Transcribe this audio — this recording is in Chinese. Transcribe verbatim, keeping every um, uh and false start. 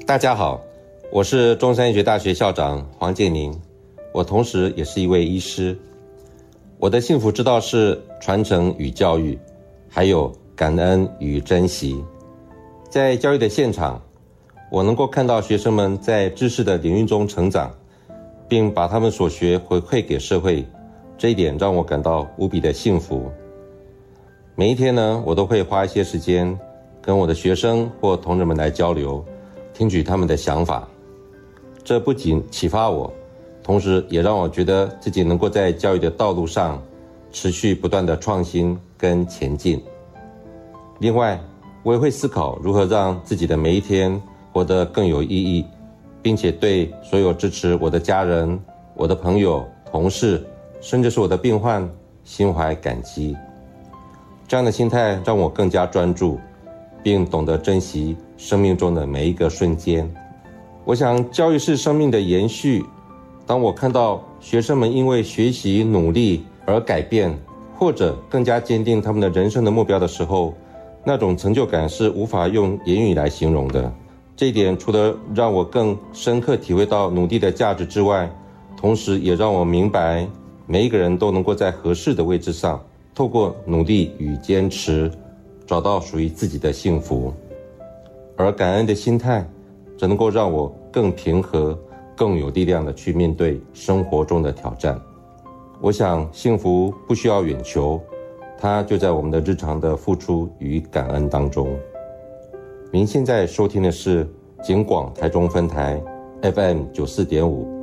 大家好，我是中山医学大学校长黄建宁，我同时也是一位医师。我的幸福之道是传承与教育，还有感恩与珍惜。在教育的现场，我能够看到学生们在知识的领域中成长，并把他们所学回馈给社会，这一点让我感到无比的幸福。每一天呢，我都会花一些时间跟我的学生或同仁们来交流，听取他们的想法。这不仅启发我，同时也让我觉得自己能够在教育的道路上持续不断的创新跟前进。另外，我也会思考如何让自己的每一天活得更有意义，并且对所有支持我的家人、我的朋友、同事，甚至是我的病患心怀感激。这样的心态让我更加专注，并懂得珍惜生命中的每一个瞬间。我想教育是生命的延续，当我看到学生们因为学习努力而改变，或者更加坚定他们的人生的目标的时候，那种成就感是无法用言语来形容的。这一点除了让我更深刻体会到努力的价值之外，同时也让我明白每一个人都能够在合适的位置上，透过努力与坚持，找到属于自己的幸福。而感恩的心态则能够让我更平和、更有力量的去面对生活中的挑战。我想幸福不需要远求，它就在我们的日常的付出与感恩当中。您现在收听的是警广台中分台 F M 九十四点五